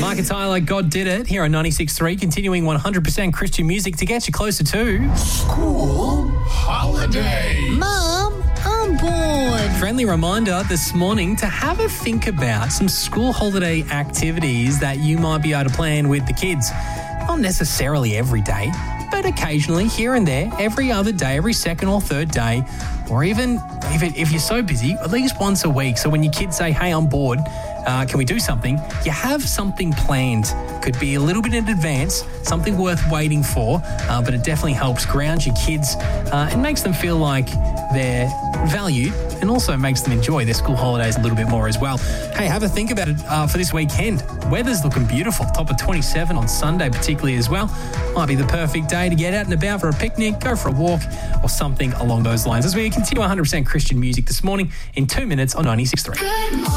Mark and Tyler, God Did It, here on 96.3, continuing 100% Christian music to get you closer to... School holiday. Mum, I'm bored. Friendly reminder this morning to have a think about some school holiday activities that you might be able to plan with the kids. Not necessarily every day, but occasionally, here and there, every other day, every second or third day, or even if you're so busy, at least once a week. So when your kids say, hey, I'm bored, can we do something? You have something planned. Could be a little bit in advance, something worth waiting for, but it definitely helps ground your kids and makes them feel like they're valued and also makes them enjoy their school holidays a little bit more as well. Hey, have a think about it for this weekend. Weather's looking beautiful, top of 27 on Sunday particularly as well. Might be the perfect day to get out and about for a picnic, go for a walk or something along those lines. As we continue 100% Christian music this morning in 2 minutes on 96.3.